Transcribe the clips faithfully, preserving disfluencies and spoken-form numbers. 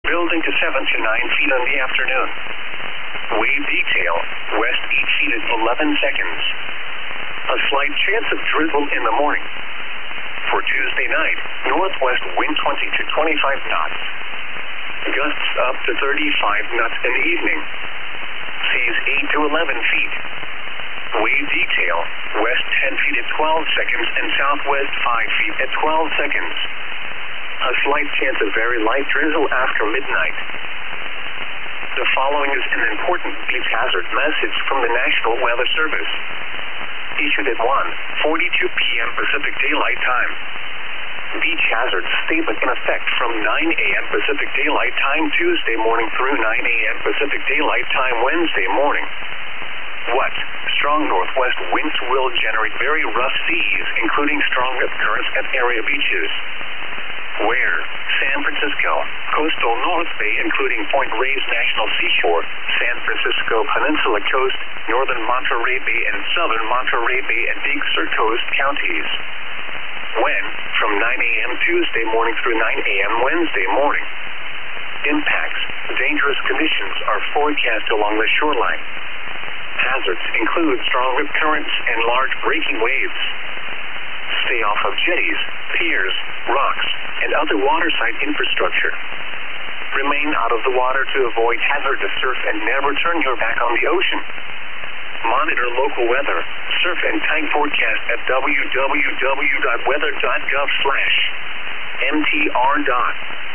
building to seven to nine feet in the afternoon. Wave detail, west eight feet at eleven seconds. A slight chance of drizzle in the morning. For Tuesday night, northwest wind twenty to twenty-five knots. Gusts up to thirty-five knots in the evening. Seas eight to eleven feet. Wave detail, west ten feet at twelve seconds and southwest five feet at twelve seconds. A slight chance of very light drizzle after midnight. The following is an important beach hazard message from the National Weather Service. Issued at one forty-two p m Pacific Daylight Time. Beach hazard statement in effect from nine a m Pacific Daylight Time Tuesday morning through nine a m Pacific Daylight Time Wednesday morning. What? Strong northwest winds will generate very rough seas, including strong rip currents at area beaches. Where? San Francisco, coastal North Bay including Point Reyes National Seashore, San Francisco Peninsula Coast, northern Monterey Bay and southern Monterey Bay and Big Sur Coast counties. When? From nine a m Tuesday morning through nine a m Wednesday morning. Impacts. Dangerous conditions are forecast along the shoreline. Hazards include strong rip currents and large breaking waves. Stay off of jetties, piers, rocks, and other waterside infrastructure. Remain out of the water to avoid hazardous surf and never turn your back on the ocean. Monitor local weather, surf and tide forecast at w w w dot weather dot gov slash m t r dot.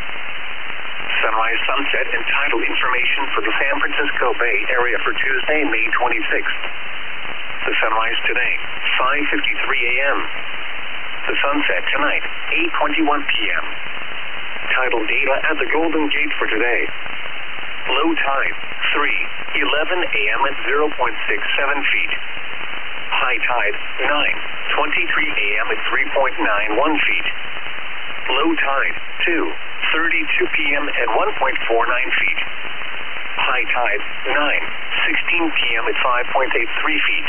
Sunrise, sunset, and tidal information for the San Francisco Bay Area for Tuesday, May twenty-sixth. The sunrise today, five fifty-three a m The sunset tonight, eight twenty-one p m Tidal data at the Golden Gate for today. Low tide, three eleven a m at zero point six seven feet. High tide, nine twenty-three a m at three point nine one feet. Low tide, two thirty-two p m at one point four nine feet. High tide, nine sixteen p m at five point eight three feet.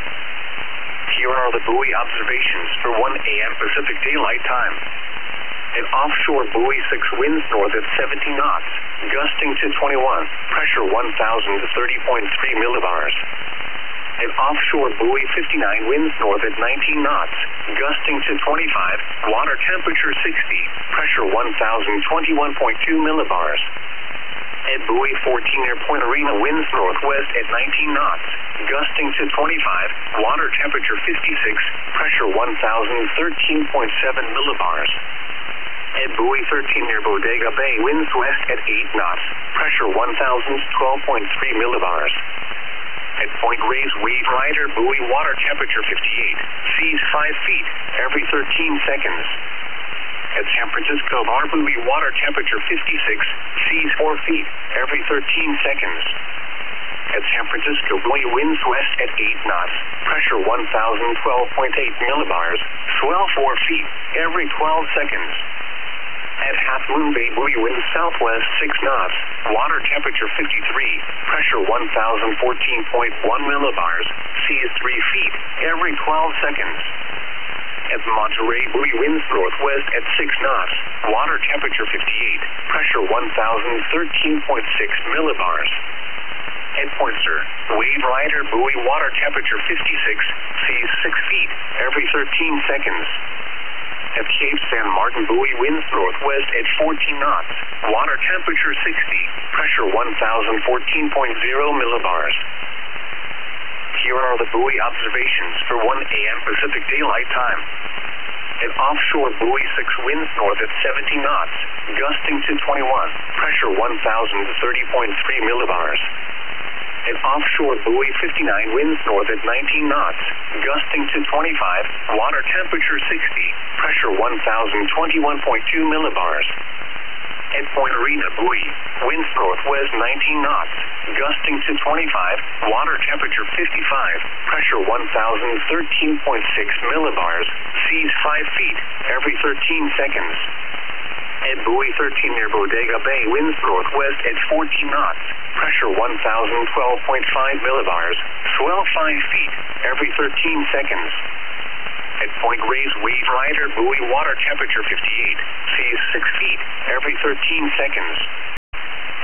Here are the buoy observations for one a m Pacific Daylight Time. An offshore buoy six winds north at seventy knots, gusting to twenty-one, pressure one thousand thirty point three millibars. An offshore buoy fifty-nine winds north at nineteen knots, gusting to twenty-five, water temperature sixty, pressure one thousand twenty-one point two millibars. At buoy fourteen near Point Arena winds northwest at nineteen knots, gusting to twenty-five, water temperature fifty-six, pressure one thousand thirteen point seven millibars. At buoy thirteen near Bodega Bay winds west at eight knots, pressure one thousand twelve point three millibars. At Point Reyes Wave Rider buoy water temperature fifty-eight, seas five feet every thirteen seconds. At San Francisco Bar buoy water temperature fifty-six, seas four feet every thirteen seconds. At San Francisco buoy winds west at eight knots, pressure one thousand twelve point eight millibars, swell four feet every twelve seconds. At Half Moon Bay buoy winds southwest six knots, water temperature fifty-three, pressure one thousand fourteen point one millibars, seas three feet every twelve seconds. At Monterey buoy winds northwest at six knots, water temperature fifty-eight, pressure one thousand thirteen point six millibars. At Point Sur, Wave Rider buoy water temperature fifty-six, seas six feet every thirteen seconds. At Cape San Martin buoy winds northwest at fourteen knots, water temperature sixty, pressure one thousand fourteen point zero millibars. Here are the buoy observations for one a m Pacific Daylight Time. An offshore buoy six winds north at seventy knots, gusting to twenty-one, pressure one thousand thirty point three millibars. An offshore buoy fifty-nine winds north at nineteen knots, gusting to twenty-five, water temperature sixty, pressure one thousand twenty-one point two millibars. At Point Arena buoy, winds northwest nineteen knots, gusting to twenty-five, water temperature fifty-five, pressure one thousand thirteen point six millibars, seas five feet every thirteen seconds. At buoy thirteen near Bodega Bay, winds northwest at fourteen knots, pressure one thousand twelve point five millibars, swell five feet every thirteen seconds. At Point Reyes Wave Rider buoy water temperature fifty-eight, seas six feet every thirteen seconds.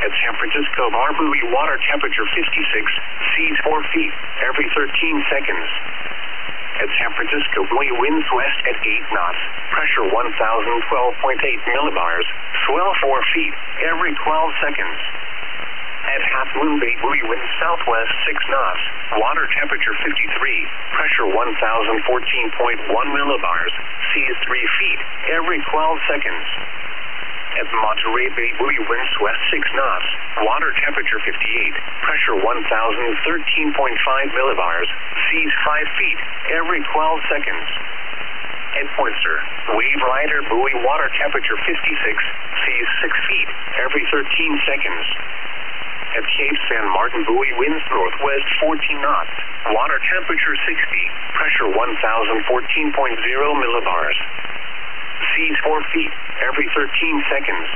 At San Francisco Bar Buoy, water temperature fifty-six, seas four feet, every thirteen seconds. At San Francisco Buoy, winds west at eight knots, pressure one thousand twelve point eight millibars, swell four feet, every twelve seconds. At Half Moon Bay Buoy, winds southwest six knots, water temperature fifty-three, pressure one thousand fourteen point one millibars, seas three feet, every twelve seconds. At Monterey Bay Buoy, winds west six knots, water temperature fifty-eight, pressure one thousand thirteen point five millibars, seas five feet, every twelve seconds. At Poinsett, Wave Rider Buoy, water temperature fifty-six, seas six feet, every thirteen seconds. At Cape San Martin Buoy, winds northwest fourteen knots, water temperature sixty, pressure one thousand fourteen point zero millibars. Seas four feet, every thirteen seconds.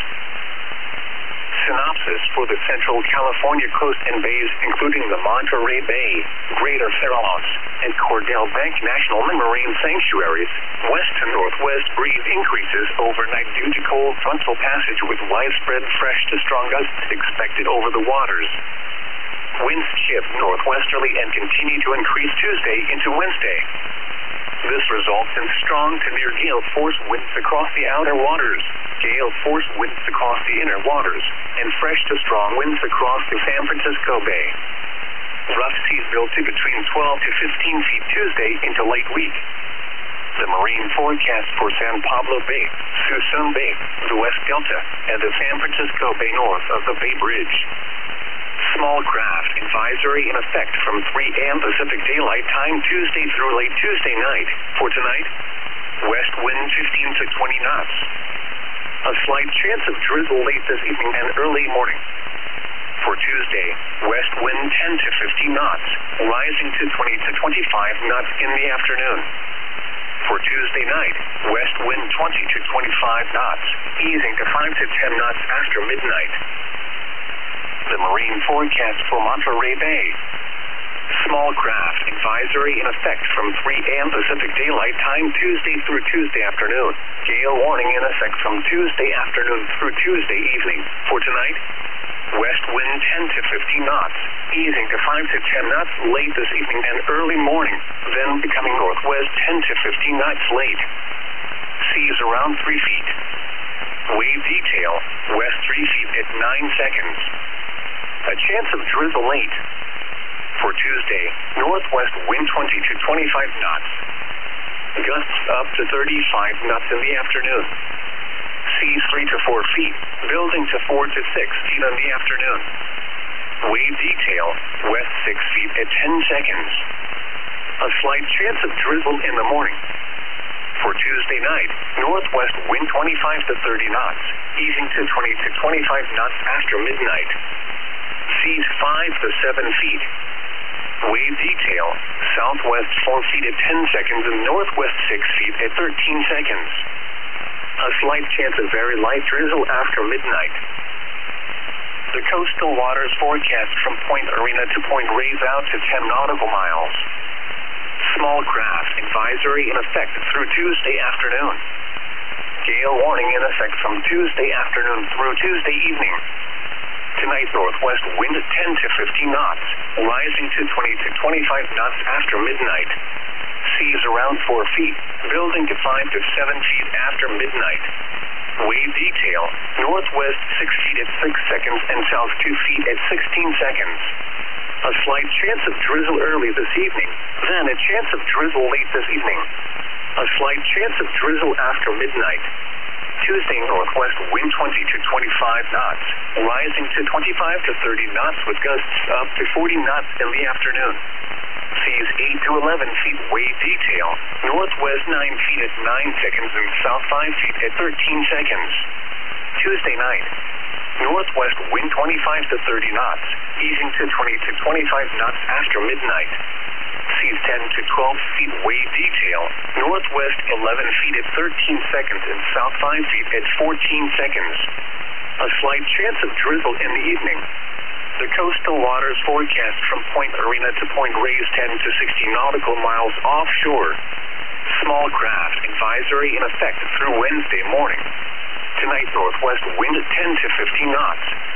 Synopsis for the Central California coast and bays, including the Monterey Bay, Greater Farallones, and Cordell Bank National Marine Sanctuaries. West to northwest breeze increases overnight due to cold frontal passage with widespread fresh to strong gusts expected over the waters. Winds shift northwesterly and continue to increase Tuesday into Wednesday. This results in strong to near gale force winds across the outer waters, gale force winds across the inner waters, and fresh to strong winds across the San Francisco Bay. Rough seas build to between twelve to fifteen feet Tuesday into late week. The marine forecast for San Pablo Bay, Suisun Bay, the West Delta, and the San Francisco Bay north of the Bay Bridge. Small craft advisory in effect from three a m Pacific Daylight Time Tuesday through late Tuesday night. For tonight, west wind fifteen to twenty knots. A slight chance of drizzle late this evening and early morning. For Tuesday, west wind ten to fifteen knots, rising to twenty to twenty-five knots in the afternoon. For Tuesday night, west wind twenty to twenty-five knots, easing to five to ten knots after midnight. The marine forecast for Monterey Bay. Small craft advisory in effect from three a m Pacific Daylight Time Tuesday through Tuesday afternoon. Gale warning in effect from Tuesday afternoon through Tuesday evening. For tonight, west wind ten to fifteen knots, easing to five to ten knots late this evening and early morning, then becoming northwest ten to fifteen knots late. Seas around three feet. Wave detail, west three feet at nine seconds. A chance of drizzle late. For Tuesday, northwest wind twenty to twenty-five knots. Gusts up to thirty-five knots in the afternoon. Seas three to four feet, building to four to six feet in the afternoon. Wave detail, west six feet at ten seconds. A slight chance of drizzle in the morning. For Tuesday night, northwest wind twenty-five to thirty knots, easing to twenty to twenty-five knots after midnight. Seas five to seven feet. Wave detail, southwest four feet at ten seconds and northwest six feet at thirteen seconds. A slight chance of very light drizzle after midnight. The coastal waters forecast from Point Arena to Point Reyes out to ten nautical miles. Small craft advisory in effect through Tuesday afternoon. Gale warning in effect from Tuesday afternoon through Tuesday evening. Tonight, northwest wind ten to fifteen knots, rising to twenty to twenty-five knots after midnight. Seas around four feet, building to five to seven feet after midnight. Wave detail, northwest six feet at six seconds and south two feet at sixteen seconds. A slight chance of drizzle early this evening, then a chance of drizzle late this evening. A slight chance of drizzle after midnight. Tuesday, northwest wind twenty to twenty-five knots, rising to twenty-five to thirty knots with gusts up to forty knots in the afternoon. Seas eight to eleven feet wave detail, northwest nine feet at nine seconds and south five feet at thirteen seconds. Tuesday night, northwest wind twenty-five to thirty knots, easing to twenty to twenty-five knots after midnight. Seas ten to twelve feet wave detail, northwest eleven feet at thirteen seconds and south five feet at fourteen seconds. A slight chance of drizzle in the evening. The coastal waters forecast from Point Arena to Point Reyes ten to sixty nautical miles offshore. Small craft advisory in effect through Wednesday morning. Tonight, northwest wind ten to fifteen knots.